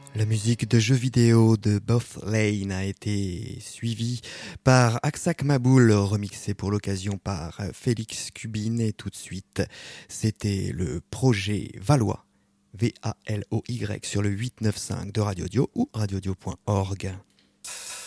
La musique de jeux vidéo de Both Lane a été suivie par Aksak Maboul, remixé pour l'occasion par Félix Cubine, et tout de suite, c'était le projet Valois, Valoy, sur le 895 de Radio Dio ou radiodio.org.